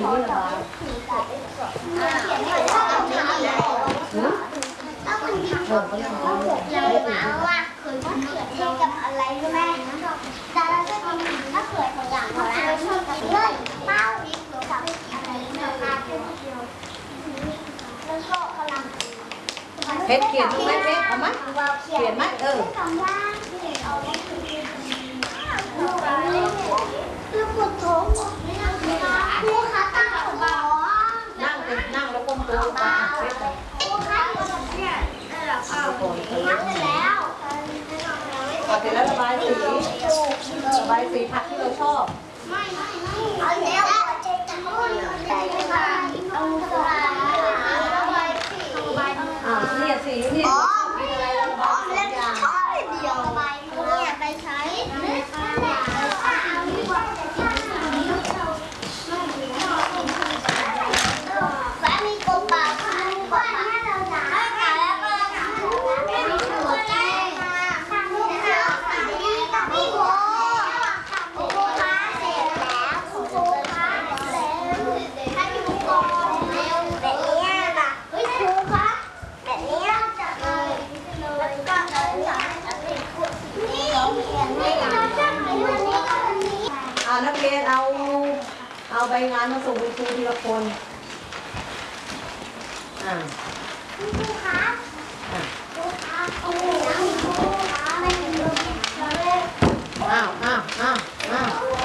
นี่ระบายว่าเคยกินมะเขือเทศกับอะไรรู้ไหมแต่เราชอบกินมะเขือของอย่างของเราชอบกินเลยเต้าพริกหรือกับอะไรนะคะแล้วก็กำลังเพชรเขียนตรงไหนเพชรเอาไหมเขียนไหมคำว่าเอาไว้แล้วปวดท้องครูคะตั้งของเรานั่งแล้วก้มตัวไปครูคะเนี่ยเอานับไปแล้วเสร็จแล้วระบายสีผักที่เราชอบไม่เอาแล้วจะมุ่นใจค่ะเอาสบายระบายสีเนี่ยสีนี่มีอะไรระบายเล่นช้อยเดียวระบายเนี่ยไปใช้และมีกบปากค่ะกบปากเราหนาแล้วก็ไม่มีตัวแรกค่ะลูกค้าดีกับพี่โบครูคะเสร็จแล้วครูคะเสร็จให้พี่บุกก่อนเร็วแบบนี้นะเฮ้ยครูคะแบบนี้จะเลยแล้วก็นี่เขียนไม่ได้จะไหนวันนี้นักเรียนเอาใบงานมาส่งคุณครูทีละคนครูคะครูคะโอ้โหครูคะไม่เห็นเลยอ้าว